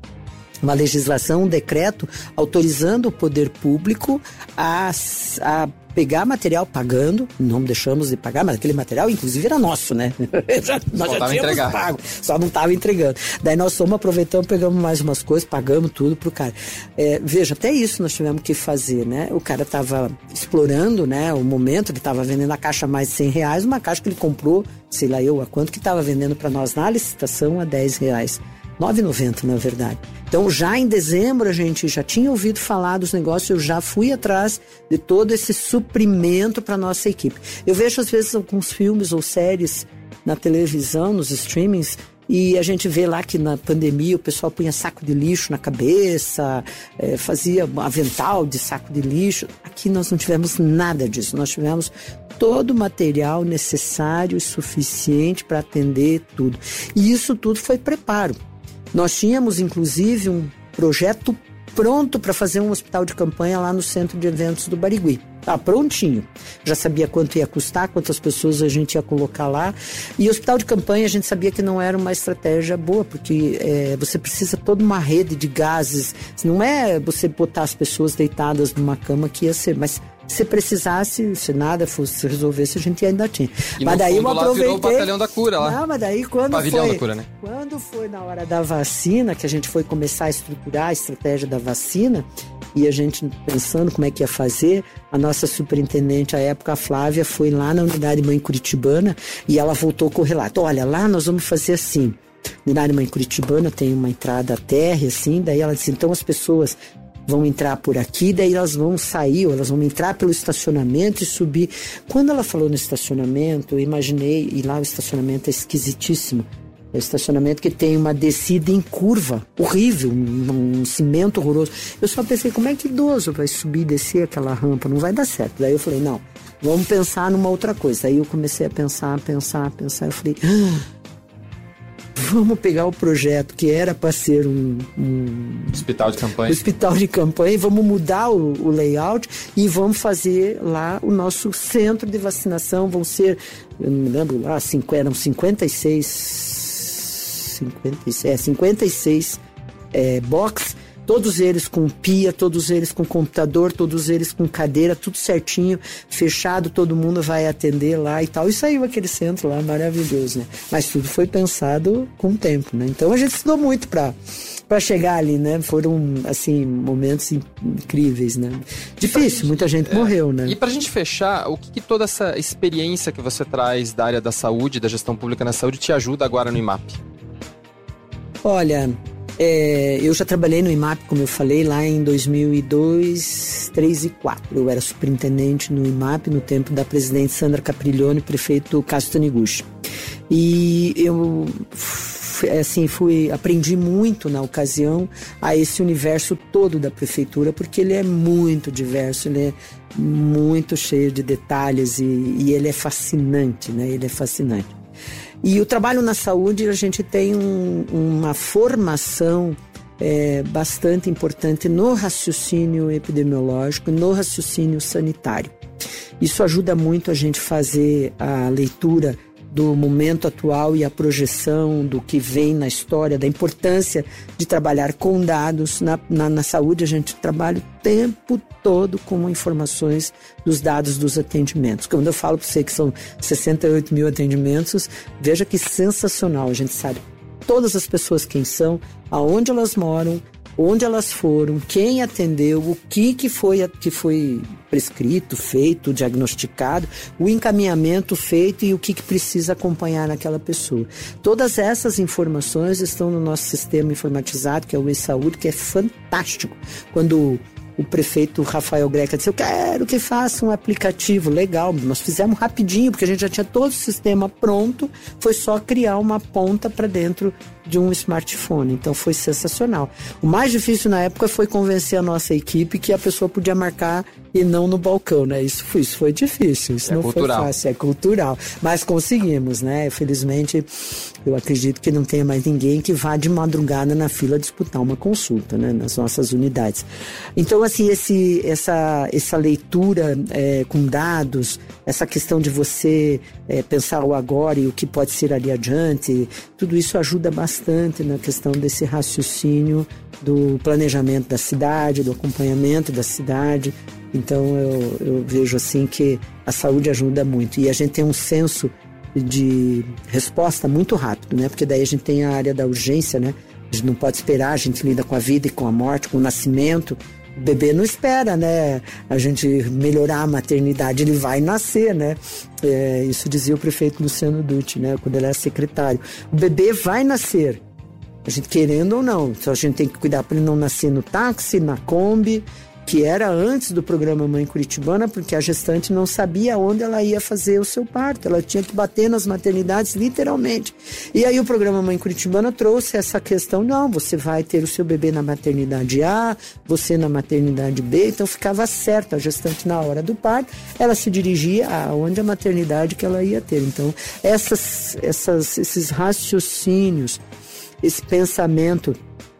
uma legislação, um decreto, autorizando o poder público a, a pegar material pagando, não deixamos de pagar, mas aquele material, inclusive, era nosso, né? já, nós já tínhamos pago, só não estava entregando. Daí nós fomos, aproveitamos, pegamos mais umas coisas, pagamos tudo pro cara. É, veja, até isso nós tivemos que fazer, né? O cara estava explorando, né, o momento, ele estava vendendo a caixa a mais de cem reais, uma caixa que ele comprou, sei lá eu, a quanto que estava vendendo para nós na licitação a dez reais. nove reais e noventa centavos, na verdade. Então, já em dezembro, a gente já tinha ouvido falar dos negócios, eu já fui atrás de todo esse suprimento para nossa equipe. Eu vejo, às vezes, alguns filmes ou séries na televisão, nos streamings, e a gente vê lá que na pandemia o pessoal punha saco de lixo na cabeça, é, fazia avental de saco de lixo. Aqui nós não tivemos nada disso, nós tivemos todo o material necessário e suficiente para atender tudo. E isso tudo foi preparo. Nós tínhamos, inclusive, um projeto pronto para fazer um hospital de campanha lá no Centro de Eventos do Barigui. Tá prontinho. Já sabia quanto ia custar, quantas pessoas a gente ia colocar lá. E o hospital de campanha a gente sabia que não era uma estratégia boa, porque é, você precisa toda uma rede de gases. Não é você botar as pessoas deitadas numa cama que ia ser, mas se precisasse, se nada fosse resolvesse, a gente ainda tinha. E mas daí eu aproveitei. Virou o batalhão da cura lá. Não, mas daí quando Pavilhão foi, da cura, né? quando foi na hora da vacina, que a gente foi começar a estruturar a estratégia da vacina, e a gente pensando como é que ia fazer, a nossa superintendente à época, a Flávia, foi lá na Unidade Mãe Curitibana e ela voltou com o relato. Olha, lá nós vamos fazer assim. Unidade Mãe Curitibana tem uma entrada térrea, assim, daí ela disse, então as pessoas vão entrar por aqui, daí elas vão sair, ou elas vão entrar pelo estacionamento e subir. Quando ela falou no estacionamento, eu imaginei, e lá o estacionamento é esquisitíssimo, é um estacionamento que tem uma descida em curva, horrível, um, um cimento horroroso. Eu só pensei, como é que idoso vai subir e descer aquela rampa? Não vai dar certo. Daí eu falei, não, vamos pensar numa outra coisa. Aí eu comecei a pensar, pensar, pensar, eu falei, ah, vamos pegar o projeto que era para ser um, um hospital de campanha, um hospital de campanha, vamos mudar o, o layout e vamos fazer lá o nosso centro de vacinação. Vão ser, eu não me lembro lá, cinco, eram cinquenta e seis, cinquenta e seis, é, cinquenta e seis é, box. Todos eles com pia, todos eles com computador, todos eles com cadeira, tudo certinho, fechado, todo mundo vai atender lá e tal. E saiu aquele centro lá, maravilhoso, né? Mas tudo foi pensado com tempo, né? Então a gente estudou muito para para chegar ali, né? Foram, assim, momentos incríveis, né? Difícil, muita gente é, morreu, né? E pra gente fechar, o que, que toda essa experiência que você traz da área da saúde, da gestão pública na saúde, te ajuda agora no I M A P? Olha... É, eu já trabalhei no I M A P, como eu falei, lá em dois mil e dois, dois mil e três e dois mil e quatro. Eu era superintendente no I M A P no tempo da presidente Sandra Capriglione e prefeito Cássio Taniguchi. E eu assim, fui, aprendi muito na ocasião a esse universo todo da prefeitura, porque ele é muito diverso, ele é muito cheio de detalhes e, e ele é fascinante, né? Ele é fascinante. E o trabalho na saúde, a gente tem um, uma formação é, bastante importante no raciocínio epidemiológico, no raciocínio sanitário. Isso ajuda muito a gente fazer a leitura do momento atual e a projeção do que vem na história, da importância de trabalhar com dados. Na, na, na saúde, a gente trabalha o tempo todo com informações dos dados dos atendimentos. Quando eu falo para você que são sessenta e oito mil atendimentos, veja que sensacional. A gente sabe todas as pessoas quem são, aonde elas moram, onde elas foram, quem atendeu, o que, que, foi, que foi prescrito, feito, diagnosticado, o encaminhamento feito e o que, que precisa acompanhar naquela pessoa. Todas essas informações estão no nosso sistema informatizado, que é o e-saúde, que é fantástico. Quando o prefeito Rafael Greca disse, eu quero que faça um aplicativo. Legal, nós fizemos rapidinho, porque a gente já tinha todo o sistema pronto, foi só criar uma ponta para dentro de um smartphone, então foi sensacional. O mais difícil na época foi convencer a nossa equipe que a pessoa podia marcar e não no balcão, né? Isso foi, isso foi difícil, isso é não cultural. Foi fácil, é cultural, mas conseguimos, né? Felizmente, eu acredito que não tenha mais ninguém que vá de madrugada na fila disputar uma consulta, né? Nas nossas unidades. Então, assim, esse, essa, essa leitura é, com dados, essa questão de você é, pensar o agora e o que pode ser ali adiante, tudo isso ajuda bastante na questão desse raciocínio do planejamento da cidade, do acompanhamento da cidade. Então eu, eu vejo assim que a saúde ajuda muito e a gente tem um senso de resposta muito rápido, né? Porque daí a gente tem a área da urgência, né? A gente não pode esperar, a gente lida com a vida e com a morte, com o nascimento. O bebê não espera, né? A gente melhorar a maternidade, ele vai nascer, né? É, isso dizia o prefeito Luciano Dutti, né? Quando ele era secretário. O bebê vai nascer, a gente querendo ou não. Então a gente tem que cuidar para ele não nascer no táxi, na Kombi, que era antes do programa Mãe Curitibana, porque a gestante não sabia onde ela ia fazer o seu parto, ela tinha que bater nas maternidades, literalmente. E aí o programa Mãe Curitibana trouxe essa questão, não, você vai ter o seu bebê na maternidade A, você na maternidade B, então ficava certo, a gestante na hora do parto, ela se dirigia aonde a maternidade que ela ia ter. Então, essas, essas, esses raciocínios, esse pensamento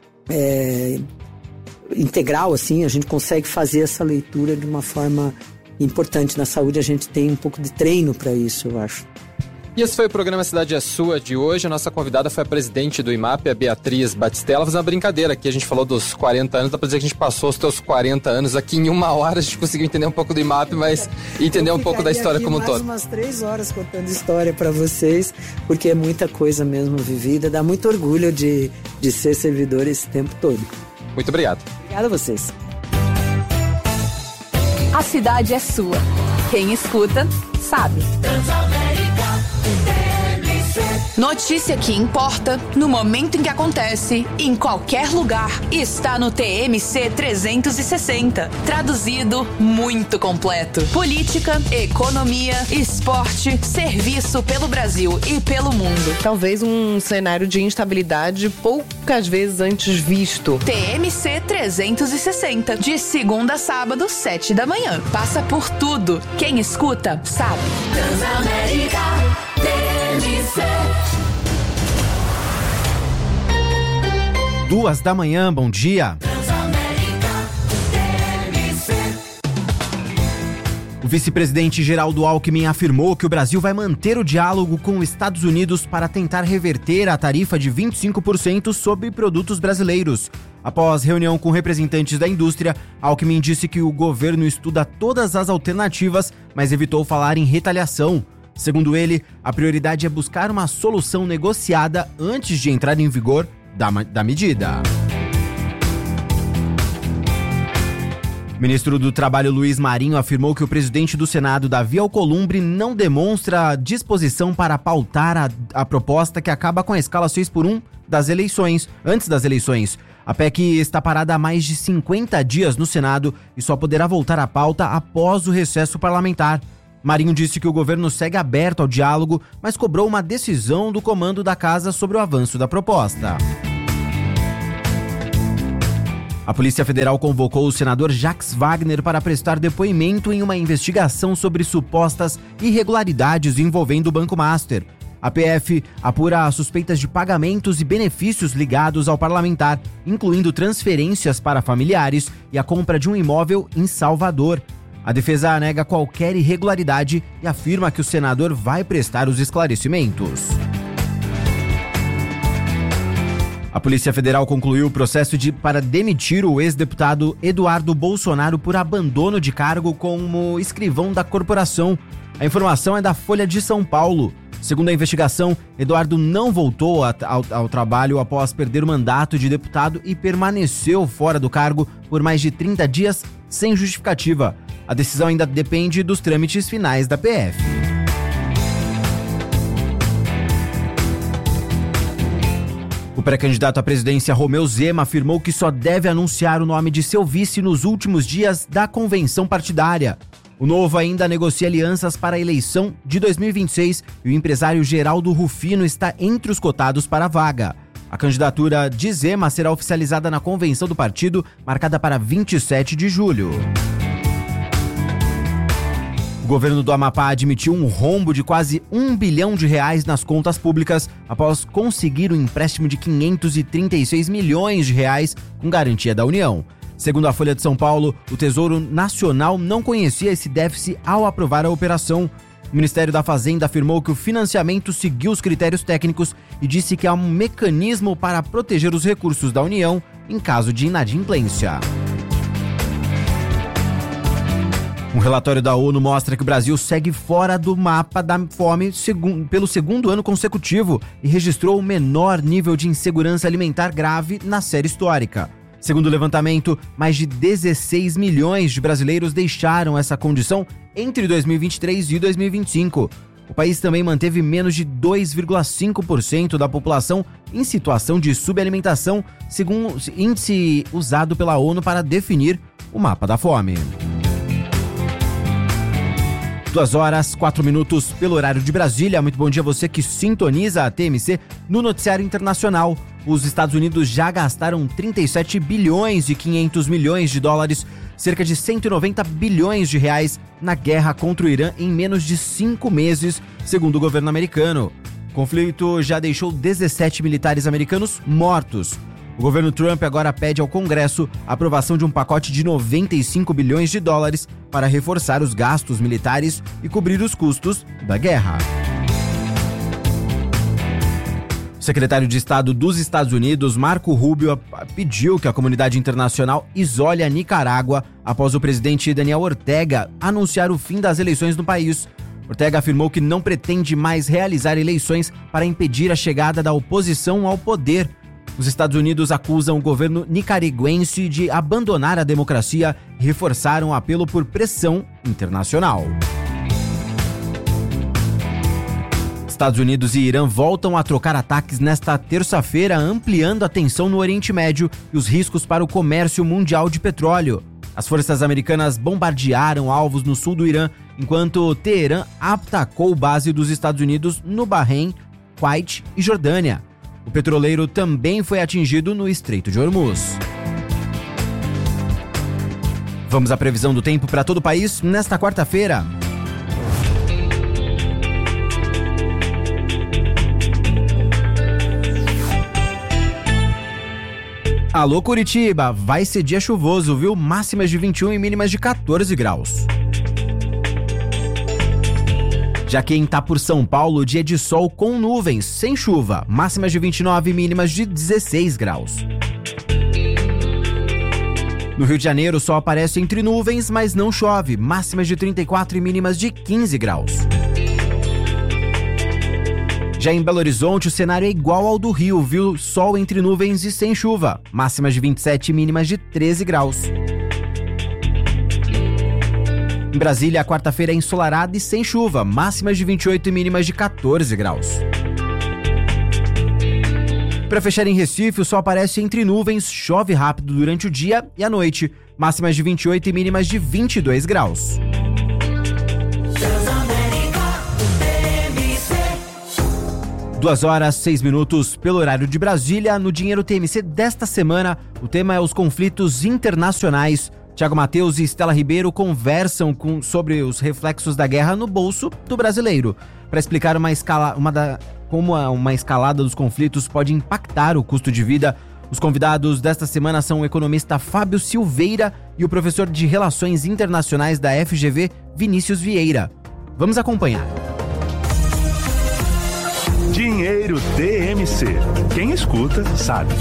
é, integral, assim, a gente consegue fazer essa leitura de uma forma importante. Na saúde a gente tem um pouco de treino para isso, eu acho. E esse foi o programa Cidade é Sua de hoje. A nossa convidada foi a presidente do I M A P, a Beatriz Batistella. Vou fazer uma brincadeira aqui, a gente falou dos quarenta anos, dá pra dizer que a gente passou os teus quarenta anos aqui em uma hora, a gente conseguiu entender um pouco do I M A P, mas entender um pouco da história como um todo. Mais umas três horas contando história para vocês, porque é muita coisa mesmo vivida, dá muito orgulho de, de ser servidor esse tempo todo. Muito obrigado. Obrigada a vocês. A cidade é sua. Quem escuta, sabe. Notícia que importa, no momento em que acontece, em qualquer lugar, está no T M C trezentos e sessenta. Traduzido, muito completo. Política, economia, esporte, serviço pelo Brasil e pelo mundo. Talvez um cenário de instabilidade poucas vezes antes visto. T M C trezentos e sessenta, de segunda a sábado, sete da manhã. Passa por tudo. Quem escuta, sabe. Transamérica, T M C. duas da manhã, bom dia. O vice-presidente Geraldo Alckmin afirmou que o Brasil vai manter o diálogo com os Estados Unidos para tentar reverter a tarifa de vinte e cinco por cento sobre produtos brasileiros. Após reunião com representantes da indústria, Alckmin disse que o governo estuda todas as alternativas, mas evitou falar em retaliação. Segundo ele, a prioridade é buscar uma solução negociada antes de entrar em vigor da, da medida. O ministro do Trabalho, Luiz Marinho, afirmou que o presidente do Senado, Davi Alcolumbre, não demonstra disposição para pautar a, a proposta que acaba com a escala seis por um das eleições, antes das eleições. A P E C está parada há mais de cinquenta dias no Senado e só poderá voltar à pauta após o recesso parlamentar. Marinho disse que o governo segue aberto ao diálogo, mas cobrou uma decisão do comando da casa sobre o avanço da proposta. A Polícia Federal convocou o senador Jacques Wagner para prestar depoimento em uma investigação sobre supostas irregularidades envolvendo o Banco Master. A P F apura suspeitas de pagamentos e benefícios ligados ao parlamentar, incluindo transferências para familiares e a compra de um imóvel em Salvador. A defesa nega qualquer irregularidade e afirma que o senador vai prestar os esclarecimentos. A Polícia Federal concluiu o processo de, para demitir o ex-deputado Eduardo Bolsonaro por abandono de cargo como escrivão da corporação. A informação é da Folha de São Paulo. Segundo a investigação, Eduardo não voltou a, ao, ao trabalho após perder o mandato de deputado e permaneceu fora do cargo por mais de trinta dias sem justificativa. A decisão ainda depende dos trâmites finais da P F. O pré-candidato à presidência Romeu Zema afirmou que só deve anunciar o nome de seu vice nos últimos dias da convenção partidária. O Novo ainda negocia alianças para a eleição de dois mil e vinte e seis e o empresário Geraldo Rufino está entre os cotados para a vaga. A candidatura de Zema será oficializada na convenção do partido, marcada para vinte e sete de julho. O governo do Amapá admitiu um rombo de quase um bilhão de reais nas contas públicas após conseguir um empréstimo de quinhentos e trinta e seis milhões de reais com garantia da União. Segundo a Folha de São Paulo, o Tesouro Nacional não conhecia esse déficit ao aprovar a operação. O Ministério da Fazenda afirmou que o financiamento seguiu os critérios técnicos e disse que há um mecanismo para proteger os recursos da União em caso de inadimplência. Um relatório da ONU mostra que o Brasil segue fora do mapa da fome segun, pelo segundo ano consecutivo e registrou o menor nível de insegurança alimentar grave na série histórica. Segundo o levantamento, mais de dezesseis milhões de brasileiros deixaram essa condição entre dois mil e vinte e três e dois mil e vinte e cinco. O país também manteve menos de dois vírgula cinco por cento da população em situação de subalimentação, segundo o índice usado pela ONU para definir o mapa da fome. Duas horas, quatro minutos pelo horário de Brasília. Muito bom dia a você que sintoniza a T M C no noticiário internacional. Os Estados Unidos já gastaram trinta e sete bilhões e quinhentos milhões de dólares, cerca de cento e noventa bilhões de reais, na guerra contra o Irã em menos de cinco meses, segundo o governo americano. O conflito já deixou dezessete militares americanos mortos. O governo Trump agora pede ao Congresso a aprovação de um pacote de noventa e cinco bilhões de dólares para reforçar os gastos militares e cobrir os custos da guerra. O secretário de Estado dos Estados Unidos, Marco Rubio, pediu que a comunidade internacional isole a Nicarágua após o presidente Daniel Ortega anunciar o fim das eleições no país. Ortega afirmou que não pretende mais realizar eleições para impedir a chegada da oposição ao poder. Os Estados Unidos acusam o governo nicaragüense de abandonar a democracia e reforçaram o apelo por pressão internacional. Estados Unidos e Irã voltam a trocar ataques nesta terça-feira, ampliando a tensão no Oriente Médio e os riscos para o comércio mundial de petróleo. As forças americanas bombardearam alvos no sul do Irã, enquanto Teherã atacou base dos Estados Unidos no Bahrein, Kuwait e Jordânia. O petroleiro também foi atingido no Estreito de Hormuz. Vamos à previsão do tempo para todo o país nesta quarta-feira. Alô, Curitiba, vai ser dia chuvoso, viu? Máximas de vinte e um e mínimas de quatorze graus. Já quem tá por São Paulo, dia de sol com nuvens, sem chuva, máximas de vinte e nove e mínimas de dezesseis graus. No Rio de Janeiro, o sol aparece entre nuvens, mas não chove, máximas de trinta e quatro e mínimas de quinze graus. Já em Belo Horizonte, o cenário é igual ao do Rio, viu? Sol entre nuvens e sem chuva, máximas de vinte e sete e mínimas de treze graus. Em Brasília, a quarta-feira é ensolarada e sem chuva, máximas de vinte e oito e mínimas de quatorze graus. Para fechar em Recife, o sol aparece entre nuvens, chove rápido durante o dia e à noite, máximas de vinte e oito e mínimas de vinte e dois graus. Duas horas, seis minutos pelo horário de Brasília. No Dinheiro T M C desta semana, o tema é os conflitos internacionais. Tiago Matheus e Estela Ribeiro conversam com, sobre os reflexos da guerra no bolso do brasileiro. Para explicar uma escala, uma da, como uma escalada dos conflitos pode impactar o custo de vida, os convidados desta semana são o economista Fábio Silveira e o professor de Relações Internacionais da F G V, Vinícius Vieira. Vamos acompanhar. Dinheiro T M C. Quem escuta, sabe.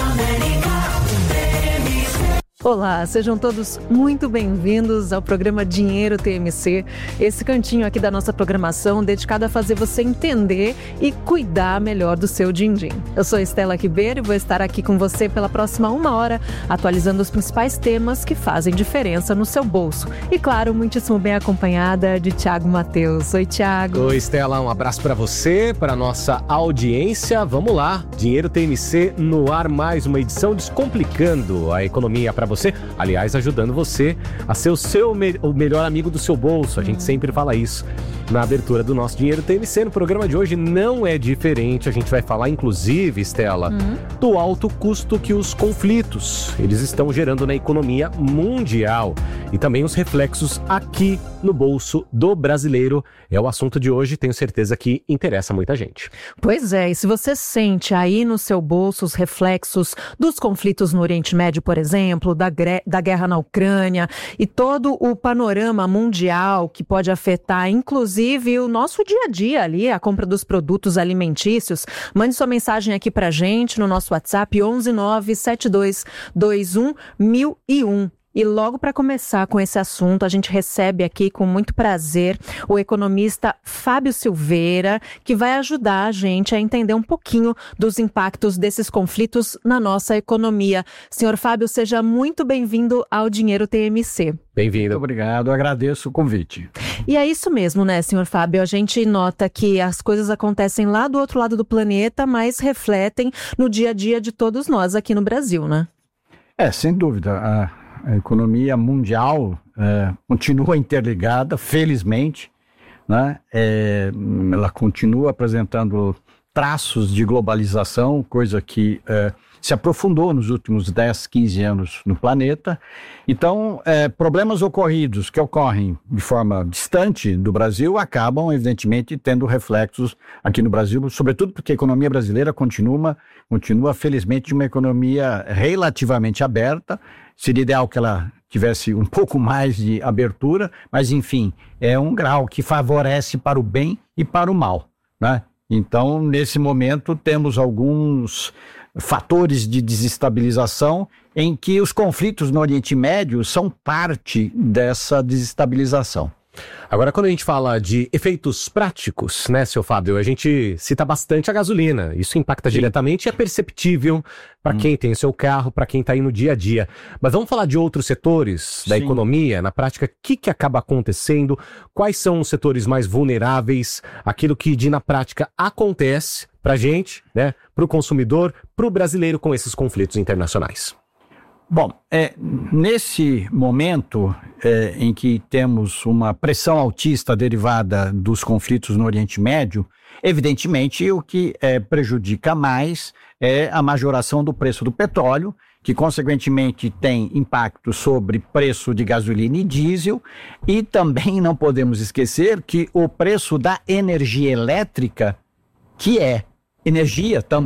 Olá, sejam todos muito bem-vindos ao programa Dinheiro T M C, esse cantinho aqui da nossa programação dedicado a fazer você entender e cuidar melhor do seu din-din. Eu sou Estela Ribeiro e vou estar aqui com você pela próxima uma hora, atualizando os principais temas que fazem diferença no seu bolso. E claro, muitíssimo bem acompanhada de Tiago Matheus. Oi, Tiago. Oi, Estela, um abraço para você, para nossa audiência. Vamos lá, Dinheiro T M C no ar, mais uma edição descomplicando a economia para você. Você, aliás, ajudando você a ser o seu me- o melhor amigo do seu bolso. A gente sempre fala isso na abertura do nosso Dinheiro T M C. No programa de hoje não é diferente. A gente vai falar, inclusive, Estela, uhum. do alto custo que os conflitos eles estão gerando na economia mundial e também os reflexos aqui no bolso do brasileiro. É o assunto de hoje, tenho certeza que interessa muita gente. Pois é, e se você sente aí no seu bolso os reflexos dos conflitos no Oriente Médio, por exemplo, da, gre- da guerra na Ucrânia e todo o panorama mundial que pode afetar, inclusive, o nosso dia a dia ali, a compra dos produtos alimentícios, mande sua mensagem aqui pra gente no nosso WhatsApp onze nove sete dois dois um mil e um. E logo para começar com esse assunto, a gente recebe aqui com muito prazer o economista Fábio Silveira, que vai ajudar a gente a entender um pouquinho dos impactos desses conflitos na nossa economia. Senhor Fábio, seja muito bem-vindo ao Dinheiro T M C. Bem-vindo. Muito obrigado, agradeço o convite. E é isso mesmo, né, senhor Fábio? A gente nota que as coisas acontecem lá do outro lado do planeta, mas refletem no dia a dia de todos nós aqui no Brasil, né? É, sem dúvida. A... A economia mundial é, continua interligada, felizmente, né? É, ela continua apresentando traços de globalização, coisa que é, se aprofundou nos últimos dez, quinze anos no planeta. Então, é, problemas ocorridos que ocorrem de forma distante do Brasil acabam, evidentemente, tendo reflexos aqui no Brasil, sobretudo porque a economia brasileira continua, continua felizmente, uma economia relativamente aberta. Seria ideal que ela tivesse um pouco mais de abertura, mas, enfim, é um grau que favorece para o bem e para o mal, né? Então, nesse momento, temos alguns fatores de desestabilização em que os conflitos no Oriente Médio são parte dessa desestabilização. Agora, quando a gente fala de efeitos práticos, né, seu Fábio, a gente cita bastante a gasolina. Isso impacta Sim. diretamente e é perceptível para hum. quem tem o seu carro, para quem está aí no dia a dia. Mas vamos falar de outros setores da Sim. economia, na prática, o que, que acaba acontecendo? Quais são os setores mais vulneráveis? Aquilo que de, na prática acontece para a gente, né, para o consumidor, para o brasileiro com esses conflitos internacionais. Bom, é, nesse momento é, em que temos uma pressão altista derivada dos conflitos no Oriente Médio, evidentemente o que é, prejudica mais é a majoração do preço do petróleo, que consequentemente tem impacto sobre preço de gasolina e diesel, e também não podemos esquecer que o preço da energia elétrica, que é energia também,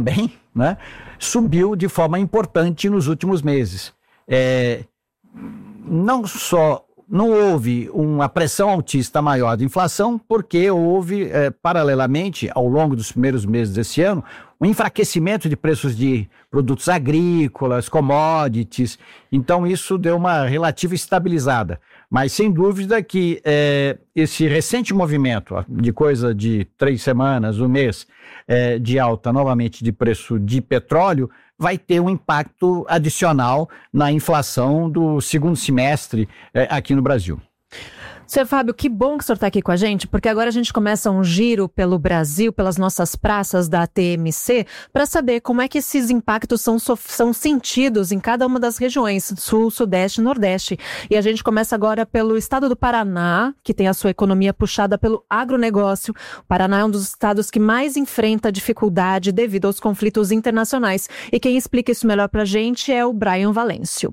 né, subiu de forma importante nos últimos meses. É, não só não houve uma pressão altista maior de inflação, porque houve, é, paralelamente, ao longo dos primeiros meses desse ano, um enfraquecimento de preços de produtos agrícolas, commodities. Então, isso deu uma relativa estabilizada. Mas, sem dúvida que é, esse recente movimento, de coisa de três semanas, um mês, é, de alta novamente de preço de petróleo, vai ter um impacto adicional na inflação do segundo semestre é, aqui no Brasil. Senhor Fábio, que bom que o senhor está aqui com a gente, porque agora a gente começa um giro pelo Brasil, pelas nossas praças da T M C, para saber como é que esses impactos são, são sentidos em cada uma das regiões, Sul, Sudeste e Nordeste. E a gente começa agora pelo estado do Paraná, que tem a sua economia puxada pelo agronegócio. O Paraná é um dos estados que mais enfrenta dificuldade devido aos conflitos internacionais. E quem explica isso melhor para a gente é o Brian Valêncio.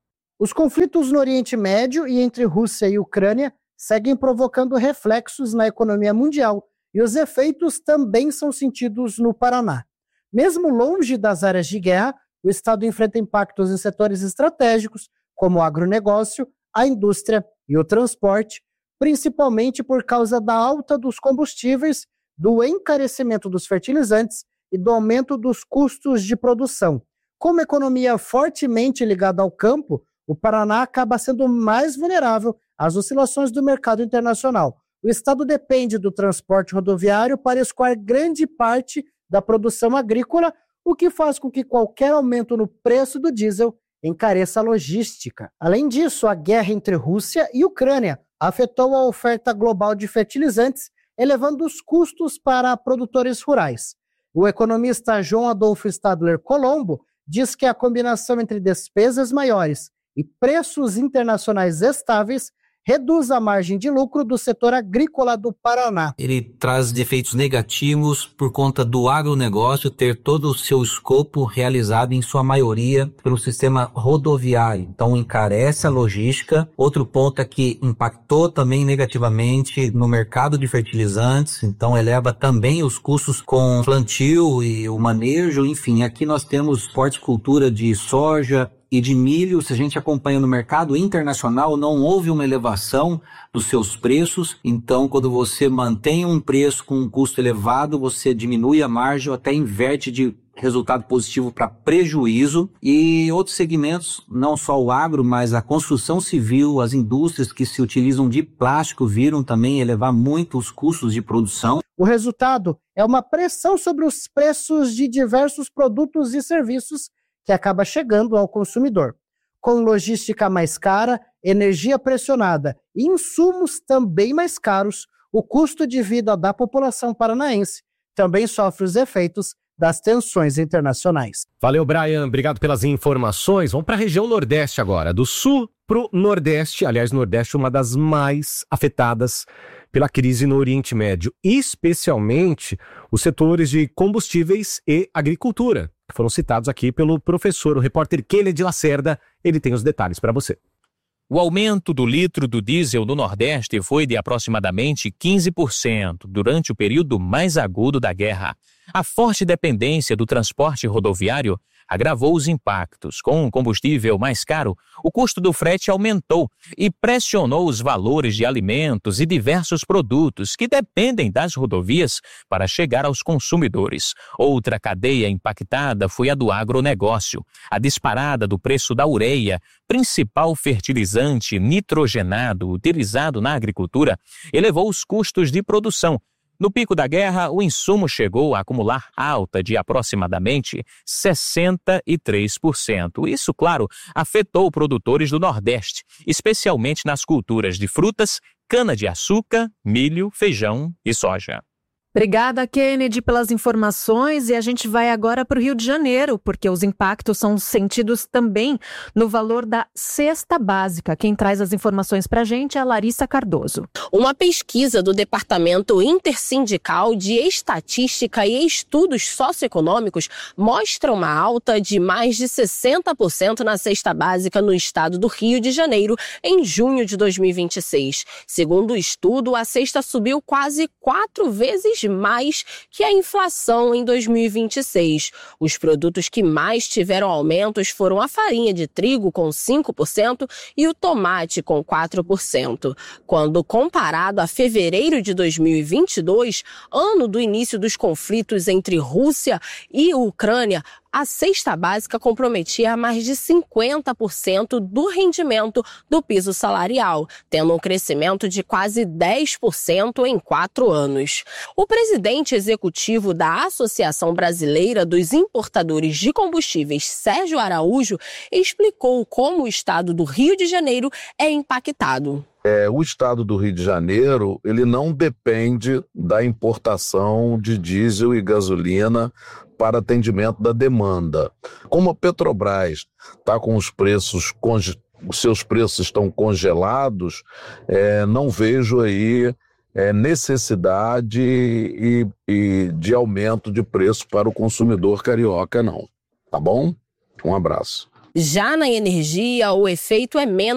Os conflitos no Oriente Médio e entre Rússia e Ucrânia seguem provocando reflexos na economia mundial e os efeitos também são sentidos no Paraná. Mesmo longe das áreas de guerra, o estado enfrenta impactos em setores estratégicos, como o agronegócio, a indústria e o transporte, principalmente por causa da alta dos combustíveis, do encarecimento dos fertilizantes e do aumento dos custos de produção. Como economia fortemente ligada ao campo, o Paraná acaba sendo mais vulnerável às oscilações do mercado internacional. O estado depende do transporte rodoviário para escoar grande parte da produção agrícola, o que faz com que qualquer aumento no preço do diesel encareça a logística. Além disso, a guerra entre Rússia e Ucrânia afetou a oferta global de fertilizantes, elevando os custos para produtores rurais. O economista João Adolfo Stadler Colombo diz que a combinação entre despesas maiores e preços internacionais estáveis reduz a margem de lucro do setor agrícola do Paraná. Ele traz efeitos negativos por conta do agronegócio ter todo o seu escopo realizado em sua maioria pelo sistema rodoviário. Então encarece a logística. Outro ponto é que impactou também negativamente no mercado de fertilizantes, então eleva também os custos com plantio e o manejo. Enfim, aqui nós temos horticultura de soja e de milho. Se a gente acompanha no mercado internacional, não houve uma elevação dos seus preços. Então, quando você mantém um preço com um custo elevado, você diminui a margem ou até inverte de resultado positivo para prejuízo. E outros segmentos, não só o agro, mas a construção civil, as indústrias que se utilizam de plástico viram também elevar muito os custos de produção. O resultado é uma pressão sobre os preços de diversos produtos e serviços que acaba chegando ao consumidor. Com logística mais cara, energia pressionada e insumos também mais caros, o custo de vida da população paranaense também sofre os efeitos das tensões internacionais. Valeu, Brian. Obrigado pelas informações. Vamos para a região Nordeste agora. Do Sul para o Nordeste. Aliás, Nordeste é uma das mais afetadas pela crise no Oriente Médio, especialmente os setores de combustíveis e agricultura, que foram citados aqui pelo professor, o repórter Kennedy Lacerda. Ele tem os detalhes para você. O aumento do litro do diesel no Nordeste foi de aproximadamente quinze por cento durante o período mais agudo da guerra. A forte dependência do transporte rodoviário agravou os impactos. Com o combustível mais caro, o custo do frete aumentou e pressionou os valores de alimentos e diversos produtos que dependem das rodovias para chegar aos consumidores. Outra cadeia impactada foi a do agronegócio. A disparada do preço da ureia, principal fertilizante nitrogenado utilizado na agricultura, elevou os custos de produção. No pico da guerra, o insumo chegou a acumular alta de aproximadamente sessenta e três por cento. Isso, claro, afetou produtores do Nordeste, especialmente nas culturas de frutas, cana-de-açúcar, milho, feijão e soja. Obrigada, Kennedy, pelas informações, e a gente vai agora para o Rio de Janeiro, porque os impactos são sentidos também no valor da cesta básica. Quem traz as informações para a gente é a Larissa Cardoso. Uma pesquisa do Departamento Intersindical de Estatística e Estudos Socioeconômicos mostra uma alta de mais de sessenta por cento na cesta básica no estado do Rio de Janeiro em junho de dois mil e vinte e seis. Segundo o estudo, a cesta subiu quase quatro vezes reflete mais que a inflação em dois mil e vinte e seis. Os produtos que mais tiveram aumentos foram a farinha de trigo, com cinco por cento, e o tomate, com quatro por cento. Quando comparado a fevereiro de dois mil e vinte e dois, ano do início dos conflitos entre Rússia e Ucrânia, a cesta básica comprometia mais de cinquenta por cento do rendimento do piso salarial, tendo um crescimento de quase dez por cento em quatro anos. O presidente executivo da Associação Brasileira dos Importadores de Combustíveis, Sérgio Araújo, explicou como o estado do Rio de Janeiro é impactado. É, o estado do Rio de Janeiro, ele não depende da importação de diesel e gasolina para atendimento da demanda. Como a Petrobras está com os preços, os seus preços estão congelados, é, não vejo aí é, necessidade e, e de aumento de preço para o consumidor carioca, não. Tá bom? Um abraço. Já na energia, o efeito é menos